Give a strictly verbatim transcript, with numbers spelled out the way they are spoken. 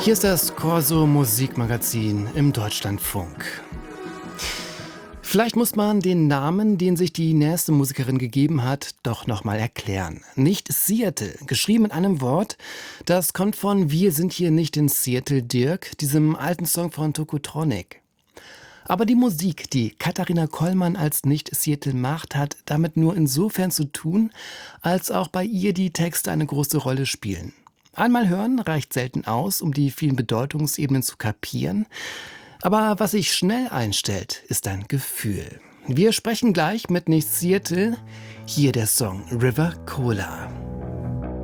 Hier ist das Corso Musikmagazin im Deutschlandfunk. Vielleicht muss man den Namen, den sich die nächste Musikerin gegeben hat, doch nochmal erklären. Nicht Seattle, geschrieben in einem Wort, das kommt von Wir sind hier nicht in Seattle, Dirk, diesem alten Song von Tokotronic. Aber die Musik, die Katharina Kollmann als Nicht-Seattle macht, hat damit nur insofern zu tun, als auch bei ihr die Texte eine große Rolle spielen. Einmal hören reicht selten aus, um die vielen Bedeutungsebenen zu kapieren. Aber was sich schnell einstellt, ist ein Gefühl. Wir sprechen gleich mit Nicht Seattle. Hier der Song River Cola.